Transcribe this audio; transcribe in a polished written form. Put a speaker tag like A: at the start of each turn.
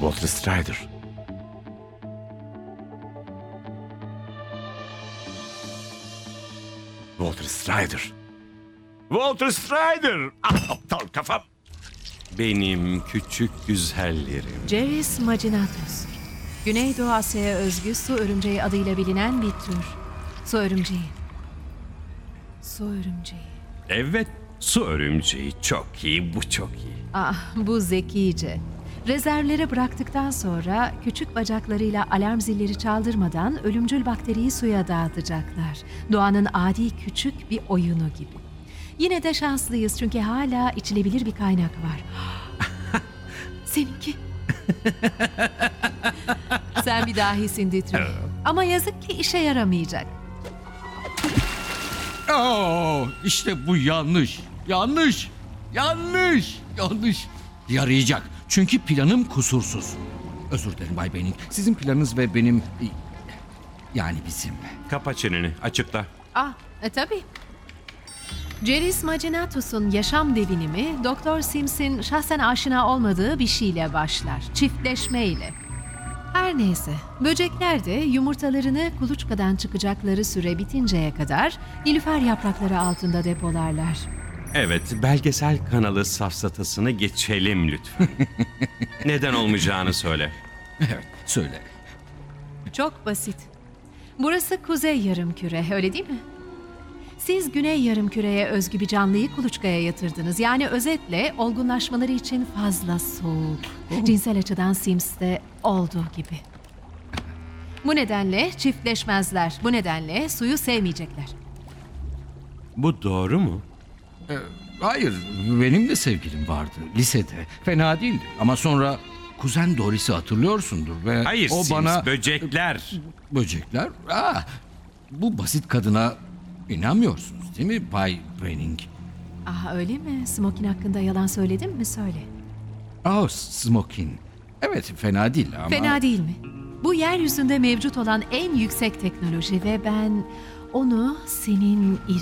A: Walter Strider. Walter Strider. Walter Strider! Ah, aptal kafam. Benim küçük güzellerim.
B: Ceris maginatus. Güneydoğu Asya'ya özgü su örümceği adıyla bilinen bir tür. Su örümceği. Su örümceği.
A: Evet, su örümceği çok iyi, bu çok iyi.
B: Ah, bu zekice. Rezervlere bıraktıktan sonra küçük bacaklarıyla alarm zilleri çaldırmadan ölümcül bakteriyi suya dağıtacaklar. Doğanın adi küçük bir oyunu gibi. Yine de şanslıyız çünkü hala içilebilir bir kaynak var. Seninki. Sen bir dahisin Ditri. Ama yazık ki işe yaramayacak.
C: İşte bu yanlış. Yanlış. Yanlış. Yanlış. Yarayacak. Çünkü planım kusursuz. Özür dilerim Bay Benning. Sizin planınız ve benim... Yani bizim.
A: Kapa çeneni, açıkla.
B: Tabii. Ceris maginatus'un yaşam devinimi Doktor Sims'in şahsen aşina olmadığı bir şeyle başlar. Çiftleşmeyle. Her neyse, böcekler de yumurtalarını kuluçkadan çıkacakları süre bitinceye kadar nilüfer yaprakları altında depolarlar.
A: Evet, belgesel kanalı safsatasını geçelim lütfen. Neden olmayacağını söyle.
C: Evet, söyle.
B: Çok basit. Burası Kuzey Yarımküre, öyle değil mi? Siz Güney Yarımküre'ye özgü bir canlıyı kuluçkaya yatırdınız. Yani özetle olgunlaşmaları için fazla soğuk. Cinsel açıdan Sims'te olduğu gibi. Bu nedenle çiftleşmezler. Bu nedenle suyu sevmeyecekler.
A: Bu doğru mu?
C: Hayır, benim de sevgilim vardı lisede. Fena değildi ama sonra kuzen Doris'i hatırlıyorsundur ve
A: Hayır,
C: o
A: Sims,
C: bana...
A: böcekler.
C: Böcekler? Bu basit kadına inanmıyorsunuz değil mi Bay Benning?
B: Öyle mi? Smokin hakkında yalan söyledim mi? Söyle.
C: Smokin. Evet, fena değil ama...
B: Fena değil mi? Bu yeryüzünde mevcut olan en yüksek teknoloji ve ben onu senin